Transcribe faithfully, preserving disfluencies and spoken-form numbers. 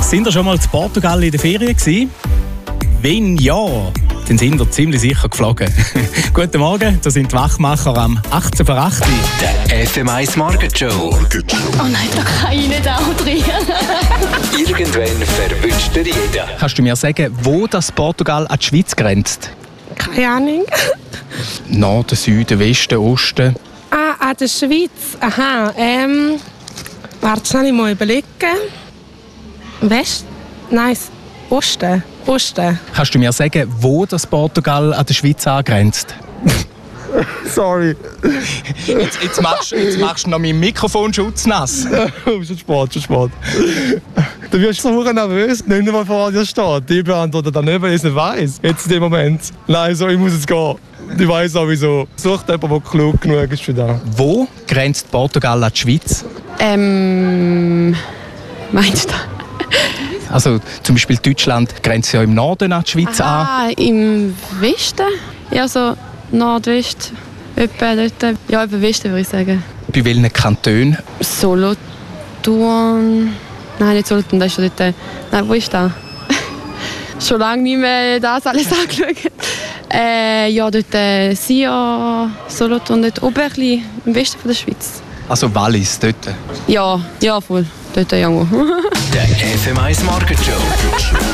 Sind ihr schon mal in Portugal in der Ferien gewesen? Wenn ja, dann sind wir ziemlich sicher geflogen. Guten Morgen, das sind die Wachmacher am achtzehn vor acht. Der F M eins Morgen Show. Oh nein, da kann ich nicht auch drin. Irgendwann verwünscht dir jeder. Kannst du mir sagen, wo das Portugal an die Schweiz grenzt? Keine Ahnung. Norden, Süden, Westen, Osten? Ah, an der Schweiz. Aha, ähm... Warte, soll ich mal überlegen. West? Nein, Osten. Osten. Kannst du mir sagen, wo das Portugal an die Schweiz angrenzt? Sorry. Jetzt, jetzt, machst, jetzt machst du noch meinen Mikrofonschutz nass. Oh, schon spät, schon spät. Du wirst so nervös, nicht mehr vor dir steht. Die beantwortet dann nicht, weil ich es nicht weiss. Jetzt in dem Moment. Nein, so, ich muss jetzt gehen. Ich weiss sowieso. Sucht jemanden, der klug genug ist für das. Wo grenzt Portugal an die Schweiz? Ähm... Meinst du das? Also zum Beispiel Deutschland grenzt ja im Norden an die Schweiz an. Ah, im Westen? Ja, so Nordwest. Etwa dort. Ja, etwa Westen würde ich sagen. Bei welchen Kantonen? Solothurn... Nein, nicht Solothurn, das ist schon dort... Nein, wo ist das? Schon lange nicht mehr das alles angeschaut. Äh, ja, dort äh, Sion, Solothurn, dort oben ein bisschen im Westen von der Schweiz. Also Wallis, dort? Ja, ja, voll. Dort irgendwo. Der F M eins Morgen Show.